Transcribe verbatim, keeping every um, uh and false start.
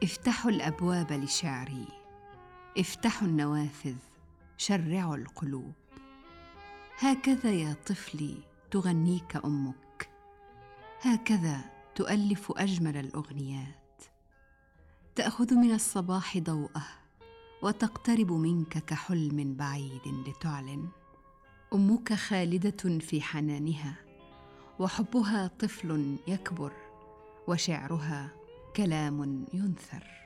افتحوا الأبواب لشعري، افتحوا النوافذ، شرعوا القلوب. هكذا يا طفلي تغنيك أمك، هكذا تؤلف أجمل الأغنيات. تأخذ من الصباح ضوءه وتقترب منك كحلم بعيد لتعلن. أمك خالدة في حنانها، وحبها طفل يكبر، وشعرها كلام ينثر.